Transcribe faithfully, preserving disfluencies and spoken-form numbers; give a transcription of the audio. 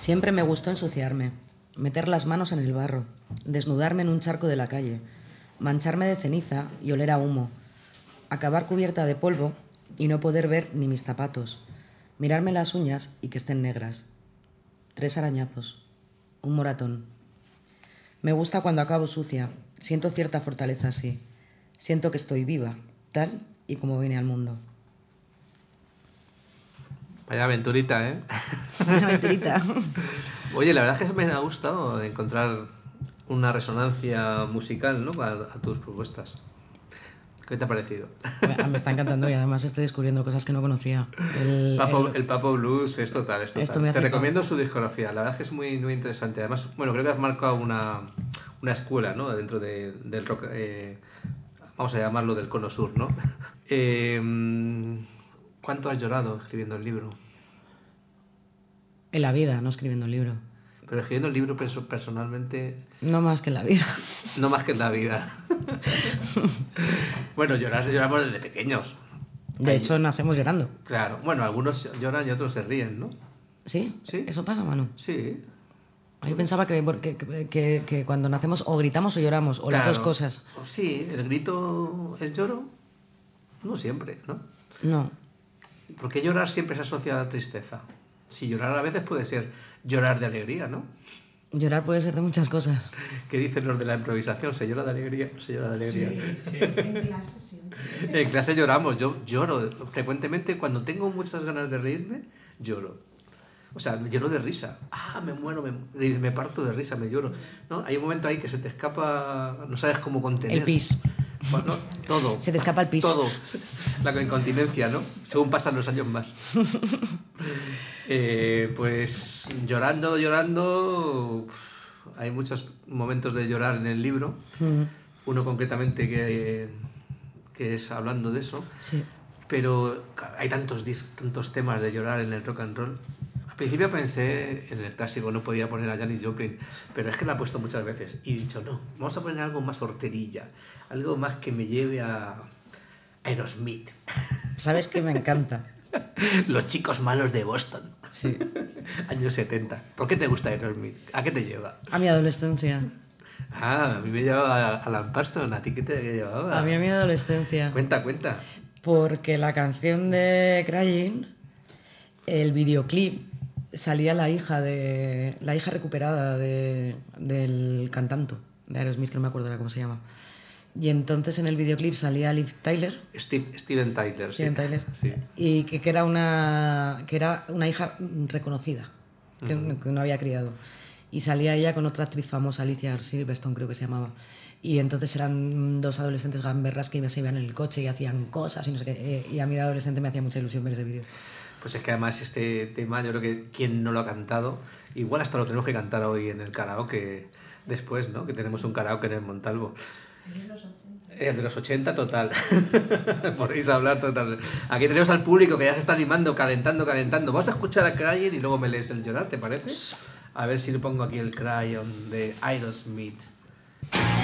Siempre me gustó ensuciarme, meter las manos en el barro, desnudarme en un charco de la calle, mancharme de ceniza y oler a humo, acabar cubierta de polvo y no poder ver ni mis zapatos, mirarme las uñas y que estén negras. Tres arañazos, un moratón. Me gusta cuando acabo sucia, siento cierta fortaleza así, siento que estoy viva, tal y como vine al mundo. Vaya aventurita, ¿eh? Una aventurita. Oye, la verdad es que me ha gustado encontrar una resonancia musical, ¿no? A, a tus propuestas. ¿Qué te ha parecido? Me está encantando y además estoy descubriendo cosas que no conocía. El Papo, el... el Papo Blues es total, es total. Esto me te flipado. recomiendo su discografía, la verdad es que es muy, muy interesante. Además, bueno, creo que has marcado una, una escuela, ¿no? Dentro de, del rock, eh, vamos a llamarlo del cono sur, ¿no? Eh, ¿Cuánto has llorado escribiendo el libro? En la vida, no escribiendo un libro. Pero escribiendo el libro personalmente... No más que en la vida. No más que en la vida. Bueno, llorar, lloramos desde pequeños. De Ahí. hecho, nacemos llorando. Claro. Bueno, algunos lloran y otros se ríen, ¿no? ¿Sí? Sí. ¿Eso pasa, Manu? Sí. Yo pensaba que, que, que, que cuando nacemos o gritamos o lloramos, o Claro. las dos cosas. Sí, el grito es lloro. No siempre, ¿no? No. ¿Por qué llorar siempre se asocia a la tristeza? Si llorar a veces puede ser llorar de alegría, ¿no? Llorar puede ser de muchas cosas. ¿Qué dicen los de la improvisación? ¿Se llora de alegría? Se llora de alegría. Sí, sí. En clase siempre. En clase lloramos. Yo lloro frecuentemente cuando tengo muchas ganas de reírme, lloro. O sea, lloro de risa. Ah, me muero, me, me parto de risa, me lloro. ¿No? Hay un momento ahí que se te escapa, no sabes cómo contener. El pis. Bueno, todo. Se te escapa el pis. Todo. La incontinencia, ¿no? Según pasan los años más. eh, pues llorando, llorando... Hay muchos momentos de llorar en el libro. Mm. Uno concretamente que, que es hablando de eso. Sí. Pero hay tantos, tantos temas de llorar en el rock and roll. Al principio pensé en el clásico, no podía poner a Janis Joplin, pero es que la he puesto muchas veces y he dicho, no, vamos a poner algo más horterilla, algo más que me lleve a Aerosmith. ¿Sabes qué me encanta? Los chicos malos de Boston. Sí. Años setenta. ¿Por qué te gusta Aerosmith? ¿A qué te lleva? A mi adolescencia. Ah, a mí me llevaba a Alan Parsons, ¿a ti qué te llevaba? A mí a mi adolescencia. Cuenta, cuenta. Porque la canción de Crying, el videoclip, salía la hija de la hija recuperada de, del cantante de Aerosmith, que no me acuerdo ahora cómo se llama. Y entonces en el videoclip salía Liv Tyler. Steve, Steven Tyler. Steven sí. Tyler. Sí. Y que, que, era una, que era una hija reconocida, que, uh-huh. que no había criado. Y salía ella con otra actriz famosa, Alicia Silverstone creo que se llamaba. Y entonces eran dos adolescentes gamberras que se iban en el coche y hacían cosas y no sé qué. Y a mí de adolescente me hacía mucha ilusión ver ese vídeo. Pues es que además este tema, yo creo que quien no lo ha cantado, igual hasta lo tenemos que cantar hoy en el karaoke después, ¿no? Que tenemos un karaoke en el Montalvo. Es de los ochenta. Es de los ochenta total. Podéis hablar total. Aquí tenemos al público que ya se está animando, calentando, calentando. Vamos a escuchar a Crying y luego me lees el llorar, ¿te parece? A ver si le pongo aquí el Cry on de Aerosmith.